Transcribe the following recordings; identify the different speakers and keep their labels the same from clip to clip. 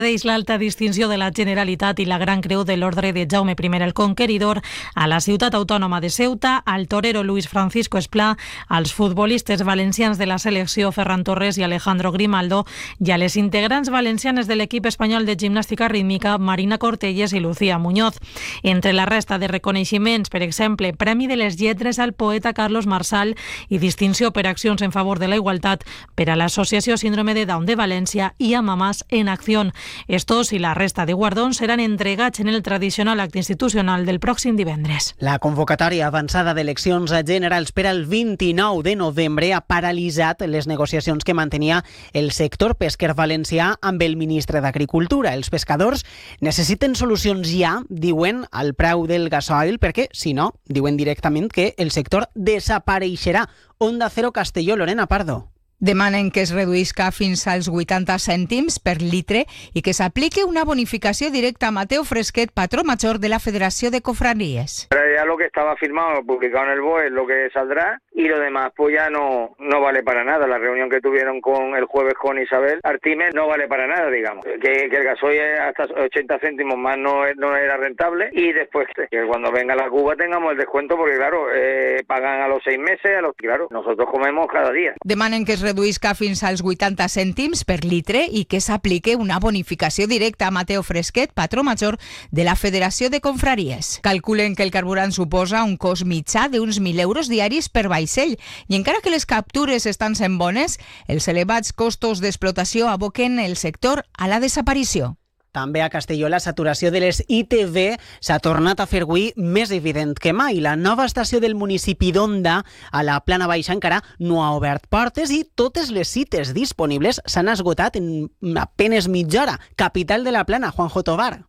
Speaker 1: l'alta distinció de la Generalitat i la Gran Creu de l'Ordre de Jaume I el Conqueridor a la ciutat autònoma de Ceuta, al torero Luis Francisco Esplà, als futbolistes valencians de la selecció Ferran Torres i Alejandro Grimaldo i a les integrants valencianes de l'equip espanyol de gimnàstica rítmica Marina Cortelles i Lucía Muñoz. Entre la resta de reconeixements, per exemple, Premi de les Lletres al poeta Carlos Marsal i distinció per accions en favor de la igualtat per a l'Associació Síndrome de Down de València i a Mamàs en Acció. Estos i la resta de guardons seran entregats en el tradicional acte institucional del pròxim divendres.
Speaker 2: La convocatòria avançada d'eleccions generals per al 29 de novembre ha paralitzat les negociacions que mantenia el sector pesquer valencià amb el ministre d'Agricultura. Els pescadors necessiten solucions ja, diuen, al preu del gasoil, perquè, si no, diuen directament que el sector desapareixerà. Onda Cero Castelló, Lorena Pardo.
Speaker 3: Demanen que es reduïsca fins als 80 cèntims per litre i que s'aplique una bonificació directa a Mateo Fresquet, patró major de la Federació de Cofradías.
Speaker 4: Ya lo que estaba firmado, publicado en el BOE, es lo que saldrá, y lo demás pues ya no vale para nada. La reunión que tuvieron el jueves con Isabel Artimes no vale para nada, digamos. Que el gasoil hasta 80 céntimos más no era rentable, y después que cuando venga la Cuba tengamos el descuento, porque claro, pagan a los 6 meses, claro, nosotros comemos cada día.
Speaker 3: Demanen que es reduïsca fins als 80 cèntims per litre i que s'aplique una bonificació directa a Mateo Fresquet, patró major de la Federació de Confraries. Calculen que el carburant suposa un cost mitjà d'uns 1.000 euros diaris per vaixell i encara que les captures estan sent bones, els elevats costos d'explotació aboquen el sector a la desaparició.
Speaker 2: També a Castelló la saturació de les ITV s'ha tornat a fer avui més evident que mai. La nova estació del municipi d'Onda, a la Plana Baixa, encara no ha obert portes i totes les cites disponibles s'han esgotat en apenes mitja hora. Capital de la Plana, Juanjo Tovar.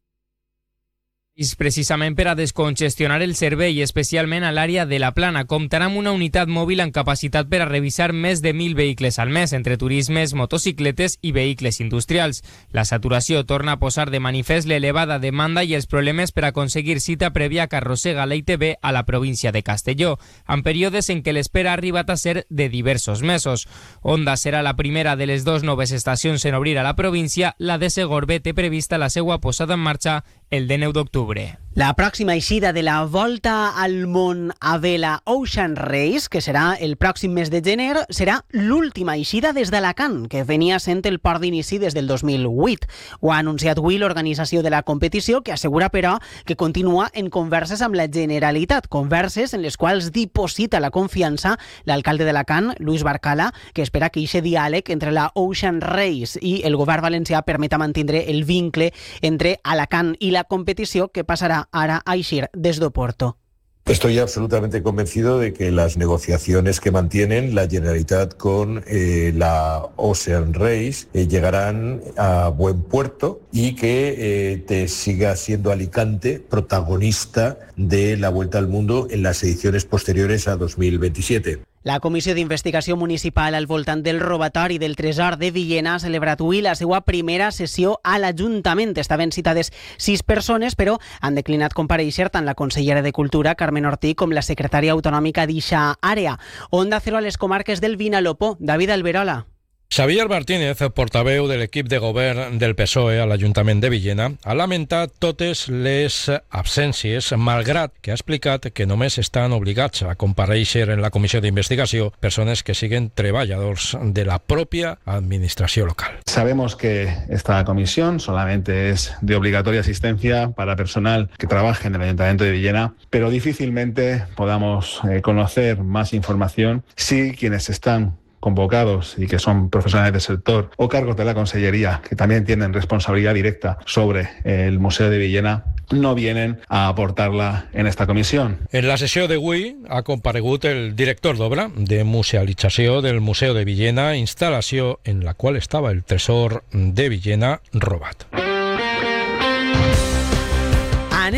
Speaker 5: És precisament per a descongestionar el servei, especialment a l'àrea de la Plana. Comptarà amb una unitat mòbil amb capacitat per a revisar més de 1.000 vehicles al mes, entre turismes, motocicletes i vehicles industrials. La saturació torna a posar de manifest l'elevada demanda i els problemes per aconseguir cita prèvia que arrossega la ITV a la província de Castelló, en períodes en què l'espera ha arribat a ser de diversos mesos. Onda serà la primera de les 2 noves estacions en obrir a la província. La de Segorbe té prevista la seva posada en marxa el 19 d'octubre.
Speaker 2: La pròxima eixida de la Volta al Món a vela Ocean Race, que serà el pròxim mes de gener, serà l'última eixida des d'Alacant, que venia sent el port d'inici des del 2008. Ho ha anunciat avui l'organització de la competició, que assegura, però, que continua en converses amb la Generalitat, converses en les quals diposita la confiança l'alcalde d'Alacant, Luis Barcala, que espera que aquest diàleg entre la Ocean Race i el govern valencià permeta mantindre el vincle entre Alacant i la competició, que passarà ahora a eixir des d'Oporto.
Speaker 6: Estoy absolutamente convencido de que las negociaciones que mantienen la Generalitat con la Ocean Race llegarán a buen puerto y que siga siendo Alicante protagonista de la Vuelta al Mundo en las ediciones posteriores a 2027.
Speaker 2: La Comissió d'Investigació Municipal al voltant del robatori del tresor de Villena ha celebrat avui la seva primera sessió a l'Ajuntament. Estaven citades 6 persones, però han declinat comparèixer tant la consellera de Cultura, Carmen Ortí, com la secretària autonòmica d'eixa àrea. Onda Cero a les comarques del Vinalopó, David Alberola.
Speaker 7: Xavier Martínez, portaveu de l'equip de govern del PSOE a l'Ajuntament de Villena, ha lamentat totes les absències, malgrat que ha explicat que només estan obligats a comparèixer en la comissió d'investigació persones que siguen treballadors de la propia administració local.
Speaker 8: Sabemos que esta comisión solamente es de obligatoria asistencia para personal que trabaje en el Ayuntamiento de Villena, pero difícilmente podamos conocer más información si quienes están convocados y que son profesionales del sector o cargos de la Consellería que también tienen responsabilidad directa sobre el Museo de Villena no vienen a aportarla en esta comissió.
Speaker 7: En la sessió d'avui ha comparegut el director d'obra de musealització del Museu de Villena, instal·lació en la qual estava el tresor de Villena robat.
Speaker 2: Anem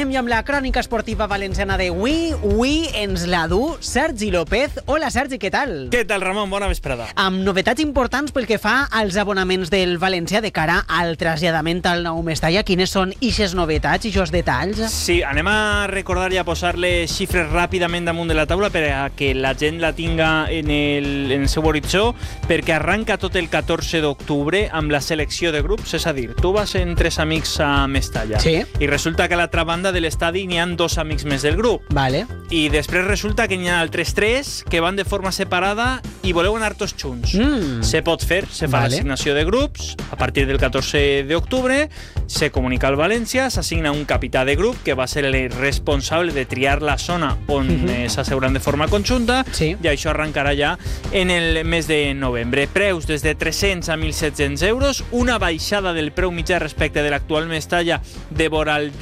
Speaker 2: anem ja amb la crònica esportiva valenciana d'avui. Avui ens la du Sergi López. Hola, Sergi, què tal?
Speaker 9: Què tal, Ramon? Bona vesprada.
Speaker 2: Amb novetats importants pel que fa als abonaments del València de cara al traslladament al nou Mestalla. Quines són ixes novetats i ixos detalls?
Speaker 9: Sí, anem a recordar i a posar-les xifres ràpidament damunt de la taula per a que la gent la tinga en el seu horitzó, perquè arranca tot el 14 d'octubre amb la selecció de grups, és a dir, tu vas en 3 amics a Mestalla.
Speaker 2: Sí.
Speaker 9: I resulta que a l'altra banda de l'estadi n'hi ha 2 amics més del grup.
Speaker 2: Vale.
Speaker 9: I després resulta que n'hi ha altres 3 que van de forma separada i voleu anar tots junts. Se pot fer, se fa l'assignació de grups a partir del 14 d'octubre, se comunica al València, s'assigna un capità de grup que va ser el responsable de triar la zona on s'asseuran de forma conjunta, i això arrencarà ja en el mes de novembre. Preus des de 300 a 1.700 euros, una baixada del preu mitjà respecte de l'actual Mestalla de vora el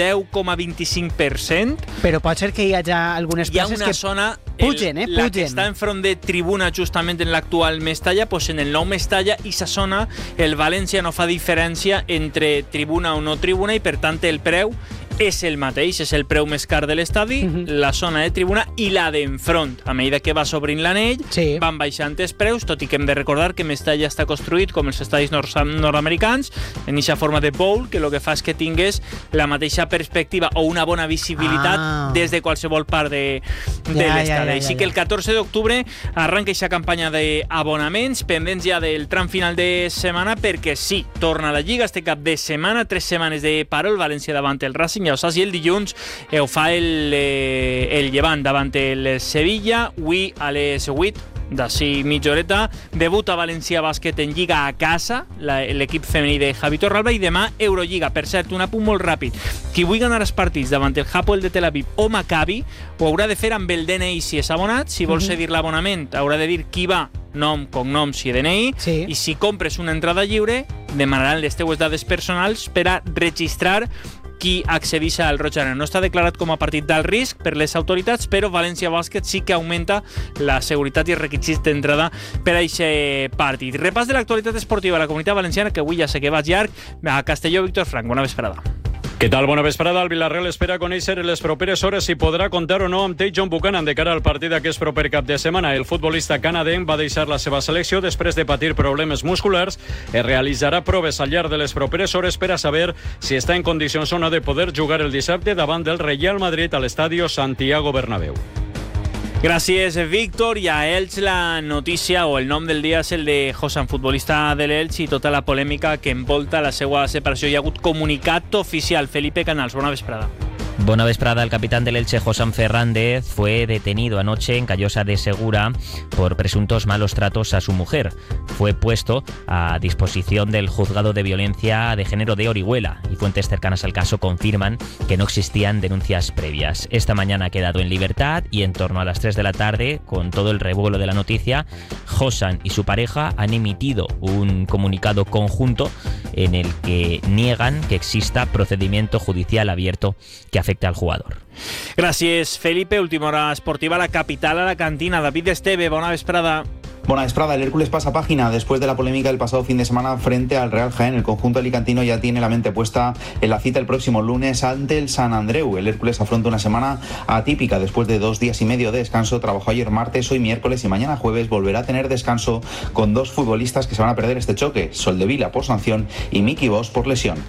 Speaker 9: 10,25%.
Speaker 2: Però pot ser que hi hagi algunes places que
Speaker 9: zona
Speaker 2: pugen,
Speaker 9: la que està enfront de tribuna justament en l'actual Mestalla, pues en el nou Mestalla i sa zona el València no fa diferència entre tribuna o no tribuna i per tant el preu és el mateix, és el preu més car de l'estadi, la zona de tribuna i la d'enfront. A mesura que va s'obrint l'anell, van baixant els preus, tot i que hem de recordar que Mestalla està construït com els estadis nord-americans, en aquesta forma de bowl, que el que fa és que tingués la mateixa perspectiva o una bona visibilitat des de qualsevol part de l'estadi. Així que el 14 d'octubre arranca aquesta campanya d'abonaments, pendents ja del tram final de setmana, perquè sí, torna a la Lliga este cap de setmana, 3 setmanes de paro, el València davant el Racing, ja ho saps, i el dilluns ho fa el Llevant davant el Sevilla. Avui a les 8 d'ací mitja horeta debuta València Bàsquet en Lliga a casa, l'equip femení de Javi Torralba, i demà Eurolliga. Per cert, un apunt molt ràpid, qui vulgui ganar els partits davant el Hapoel de Tel Aviv o Maccabi ho haurà de fer amb el DNI si és abonat. Si vol cedir l'abonament haurà de dir qui va, nom, cognoms i DNI, i si compres una entrada lliure demanaran les teues dades personals per a registrar qui accedeix al Roig Arena. No està declarat com a partit d'alt risc per les autoritats, però València Bàsquet sí que augmenta la seguretat i els requisits d'entrada per a aquest partit. Repàs de l'actualitat esportiva a la Comunitat Valenciana, que avui ja sé que vaig llarg. A Castelló, Víctor Frank, bona vesprada.
Speaker 10: Què tal? Bona vesprada. El Villarreal espera conèixer en les properes hores si podrà comptar o no amb Tajon Buchanan de cara al partit d'aquest proper cap de setmana. El futbolista canadenc va deixar la seva selecció després de patir problemes musculars. Es realitzarà proves al llarg de les properes hores per a saber si està en condicions o no de poder jugar el dissabte davant del Real Madrid a l'estadi Santiago Bernabéu.
Speaker 9: Gràcies, Víctor. I a Elx la notícia o el nom del dia és el de Josan, futbolista de l'Elx, i tota la polèmica que envolta la seva separació. Hi ha hagut comunicat oficial. Felipe Canals, bona vesprada.
Speaker 11: Buena vesprada. El capitán del Elche, Josán Fernández, fue detenido anoche en Callosa de Segura por presuntos malos tratos a su mujer. Fue puesto a disposición del Juzgado de Violencia de Género de Orihuela y fuentes cercanas al caso confirman que no existían denuncias previas. Esta mañana ha quedado en libertad y en torno a las 3 de la tarde, con todo el revuelo de la noticia, Josán y su pareja han emitido un comunicado conjunto en el que niegan que exista procedimiento judicial abierto que afecte al jugador.
Speaker 9: Gràcies, Felipe. Última hora esportiva a la capital, a la cantina. David Esteve, bona vesprada.
Speaker 12: Buena vesprada. El Hércules pasa página después de la polémica del pasado fin de semana frente al Real Jaén. El conjunto alicantino ya tiene la mente puesta en la cita el próximo lunes ante el Sant Andreu. El Hércules afronta una semana atípica después de 2 días y medio de descanso. Trabajó ayer martes, hoy miércoles y mañana jueves volverá a tener descanso con 2 futbolistas que se van a perder este choque: Soldevila por sanción y Miki Bosch por lesión.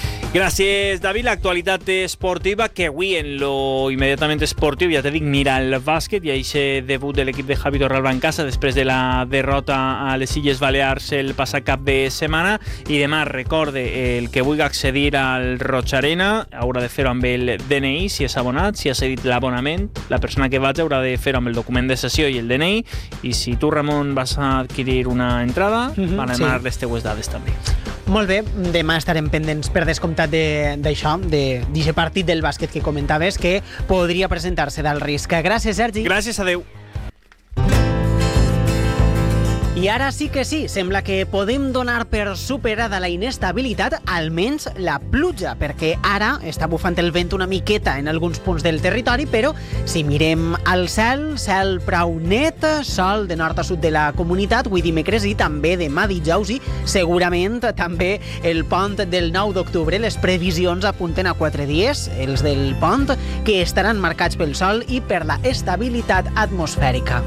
Speaker 9: Gràcies, David. L'actualitat esportiva, que avui en lo immediatament esportiu, ja te dic, mira el bàsquet i aquest debut de l'equip de Javi Torralba en casa després de la derrota a les Illes Balears el passat cap de setmana. I demà, recorde, el que vulgui accedir al Roig Arena haurà de fer-ho amb el DNI, si és abonat, si ha cedit l'abonament. La persona que vaig haurà de fer-ho amb el document de sessió i el DNI. I si tu, Ramon, vas a adquirir una entrada, van a demanar les teues dades també.
Speaker 2: Molt bé, demà estarem pendents per descomptat d'això, d'aquest partit del bàsquet que comentaves, que podria presentar-se d'alt risc. Gràcies, Sergi.
Speaker 9: Gràcies, adeu.
Speaker 2: I ara sí que sí, sembla que podem donar per superada la inestabilitat, almenys la pluja, perquè ara està bufant el vent una miqueta en alguns punts del territori, però si mirem al cel prou net, sol de nord a sud de la comunitat, avui dimecres i també demà dijous, i segurament també el pont del 9 d'octubre. Les previsions apunten a 4 dies, els del pont, que estaran marcats pel sol i per la estabilitat atmosfèrica.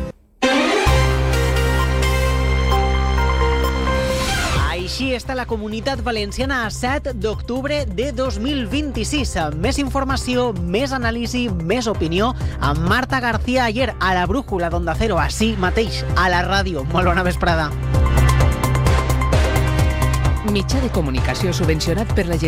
Speaker 2: Així està la Comunitat Valenciana a 7 d'octubre de 2026. Més informació, més anàlisi, més opinió amb Marta García Ayer a la Brújula d'Onda Cero, així mateix, a la ràdio. Molt bona vesprada.
Speaker 13: Mitjà de comunicació subvencionat per la Generalitat